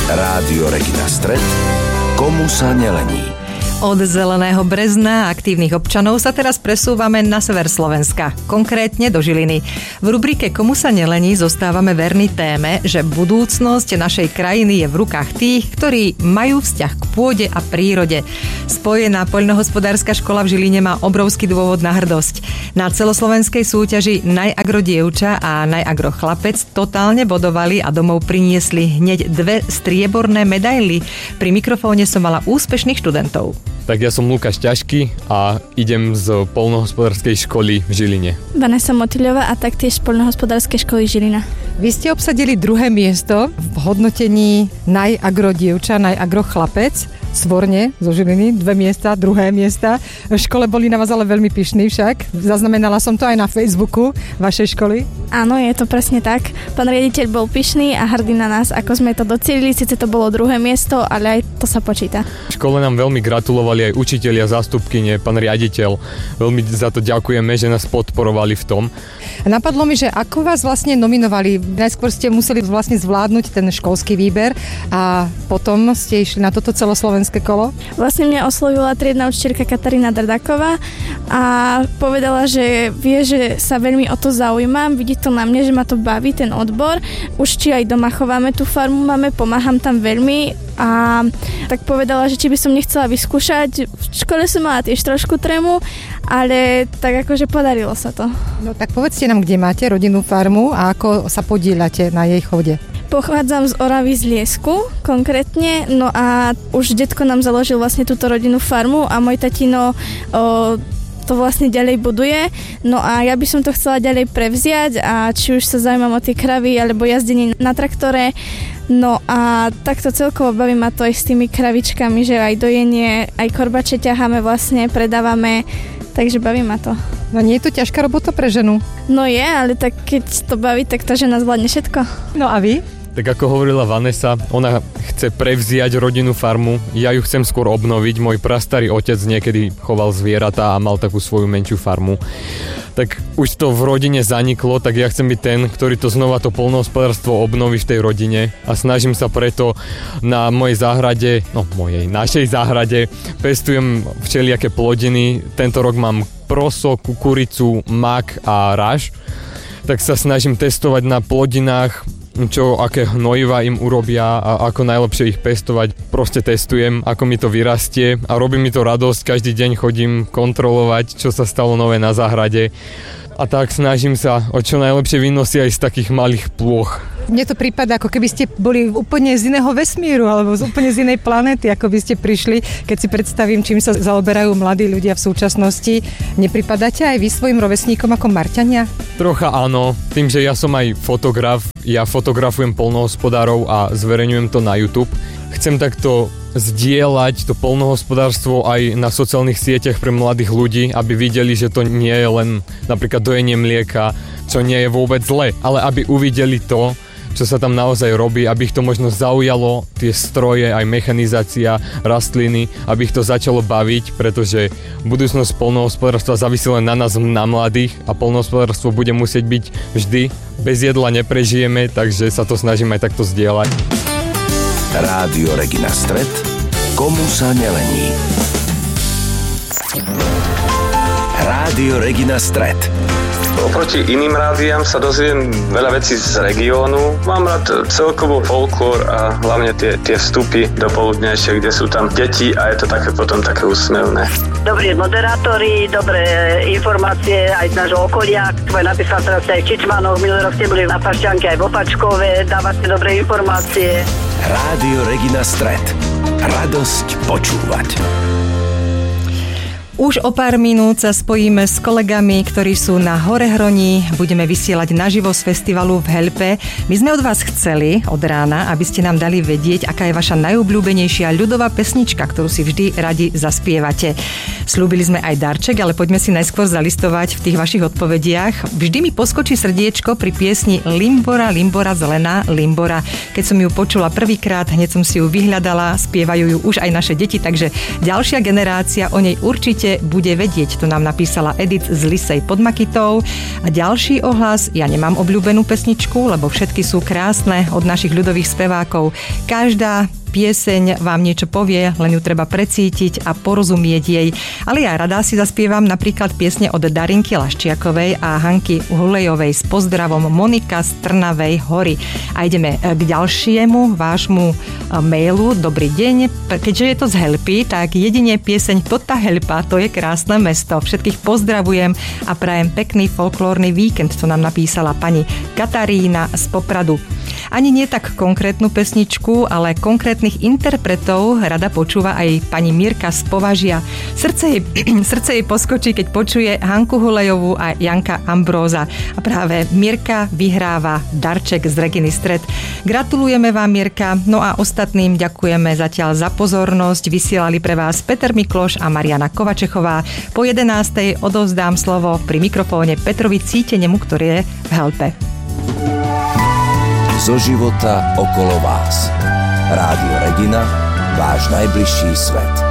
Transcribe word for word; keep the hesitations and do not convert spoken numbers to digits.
Rádio Regina Stret, komu sa nelení. Od zeleného Brezna a aktívnych občanov sa teraz presúvame na sever Slovenska, konkrétne do Žiliny. V rubrike Komu sa nelení zostávame verní téme, že budúcnosť našej krajiny je v rukách tých, ktorí majú vzťah k pôde a prírode. Spojená poľnohospodárska škola v Žiline má obrovský dôvod na hrdosť. Na celoslovenskej súťaži Najagro dievča a Najagro chlapec totálne bodovali a domov priniesli hneď dve strieborné medaily. Pri mikrofóne som mala úspešných študentov. Tak ja som Lukáš Ťažký a idem z poľnohospodárskej školy v Žiline. Vanessa Motýľová a taktiež z poľnohospodárskej školy Žilina. Vy ste obsadili druhé miesto v hodnotení Najagro dievča, Najagro chlapec. Svorne zo Žiliny, dve miesta, druhé miesta. V škole boli na vás ale veľmi pyšní však. Zaznamenala som to aj na Facebooku vašej školy. Áno, je to presne tak. Pán riaditeľ bol pyšný a hrdý na nás, ako sme to docielili. Sice to bolo druhé miesto, ale aj to sa počíta. V škole nám veľmi gratulovali aj učitelia, zástupkyne, pán riaditeľ. Veľmi za to ďakujeme, že nás podporovali v tom. Napadlo mi, že ako vás vlastne nominovali. Najskôr ste museli vlastne zvládnuť ten školský výber a potom ste išli na toto celoslovenské kolo? Vlastne mňa oslovila triedna učiteľka Katarína Drdaková a povedala, že vie, že sa veľmi o to zaujímam, vidí to na mne, že ma to baví, ten odbor. Už či aj doma chováme tú farmu, máme, pomáham tam veľmi a tak povedala, že či by som nechcela vyskúšať. V škole som mala tiež trošku trému, ale tak akože podarilo sa to. No tak povedzte nám, kde máte rodinnú farmu a ako sa podieľate na jej chode. Pochádzam z Oravy z Liesku konkrétne, no a už detko nám založil vlastne túto rodinnú farmu a môj tatino o, to vlastne ďalej buduje, no a ja by som to chcela ďalej prevziať a či už sa zaujímam o tie kravy alebo jazdenie na traktore, no a takto celkovo baví ma to aj s tými kravičkami, že aj dojenie, aj korbače ťaháme vlastne, predávame, takže baví ma to. No nie je to ťažká robota pre ženu? No je, ale tak keď to baví, tak tá žena zvládne všetko. No a vy? Tak ako hovorila Vanessa, ona chce prevziať rodinnú farmu, ja ju chcem skôr obnoviť. Môj prastarý otec niekedy choval zvieratá a mal takú svoju menšiu farmu. Tak už to v rodine zaniklo, tak ja chcem byť ten, ktorý to znova to poľnohospodárstvo obnoví v tej rodine a snažím sa preto na mojej záhrade, no mojej, našej záhrade pestujem všelijaké plodiny. Tento rok mám proso, kukuricu, mak a raž. Tak sa snažím testovať na plodinách, čo, aké hnojiva im urobia a ako najlepšie ich pestovať. Proste testujem, ako mi to vyrastie a robí mi to radosť. Každý deň chodím kontrolovať, čo sa stalo nové na záhrade. A tak snažím sa o čo najlepšie výnosy aj z takých malých plôch. Mne to prípada, ako keby ste boli úplne z iného vesmíru alebo z úplne z inej planéty, ako by ste prišli, keď si predstavím, čím sa zaoberajú mladí ľudia v súčasnosti. Nepripadáte aj vy svojim rovesníkom ako Marťania? Trocha áno, tým, že ja som aj fotograf, ja fotografujem poľnohospodárov a zverejňujem to na YouTube. Chcem takto zdieľať to poľnohospodárstvo aj na sociálnych sieťach pre mladých ľudí, aby videli, že to nie je len napríklad dojenie mlieka, čo nie je vôbec zle, ale aby uvideli to, čo sa tam naozaj robí, aby ich to možno zaujalo, tie stroje, aj mechanizácia, rastliny, aby ich to začalo baviť, pretože budúcnosť poľnohospodárstva závisí len na nás, na mladých a poľnohospodárstvo bude musieť byť vždy. Bez jedla neprežijeme, takže sa to snažím aj takto zdieľať. Rádio Regina Stret, komu sa nelení. Rádio Regina Stret. Oproti iným rádiám sa dozviem veľa vecí z regiónu. Mám rád celkovo folklór a hlavne tie, tie vstupy do poludnejšie, kde sú tam deti a je to také potom také úsmevné. Dobrí moderátori, dobré informácie aj z nášho okolia. Tvoj napísal teraz aj v Čičmanoch, minulý rok ste boli na Pašťanke aj v Opačkove, dávate dobré informácie. Rádio Regina Stret. Radosť počúvať. Už o pár minút sa spojíme s kolegami, ktorí sú na Horehroní. Budeme vysielať naživo z festivalu v Helpe. My sme od vás chceli od rána, aby ste nám dali vedieť, aká je vaša najobľúbenejšia ľudová pesnička, ktorú si vždy radi zaspievate. Slúbili sme aj darček, ale poďme si najskôr zalistovať v tých vašich odpovediach. Vždy mi poskočí srdiečko pri piesni Limbora, Limbora, zelená Limbora. Keď som ju počula prvýkrát, hneď som si ju vyhľadala, spievajú ju už aj naše deti, takže ďalšia generácia o nej určite bude vedieť. To nám napísala Edith z Lisej pod Makitou. A ďalší ohlas, ja nemám obľúbenú pesničku, lebo všetky sú krásne od našich ľudových spevákov. Každá pieseň vám niečo povie, len ju treba precítiť a porozumieť jej. Ale ja rada si zaspievam napríklad piesne od Darinky Laščiakovej a Hanky Hulejovej s pozdravom Monika z Trnavej Hory. A ideme k ďalšiemu vášmu mailu. Dobrý deň. Keďže je to z Helpy, tak jedine pieseň Tota Helpa, to je krásne mesto. Všetkých pozdravujem a prajem pekný folklórny víkend, to nám napísala pani Katarína z Popradu. Ani nie tak konkrétnu pesničku, ale konkrétnych interpretov rada počúva aj pani Mirka z Považia. Srdce jej, srdce jej poskočí, keď počuje Hanku Hulejovú a Janka Ambróza. A práve Mirka vyhráva darček z Reginy Stred. Gratulujeme vám, Mirka, no a ostatným ďakujeme zatiaľ za pozornosť. Vysielali pre vás Peter Mikloš a Mariana Kovačechová. Po jedenástej odovzdám slovo pri mikrofóne Petrovi Cítenemu, ktorý je v Helpe. Zo života okolo vás. Rádio Regina, váš najbližší svet.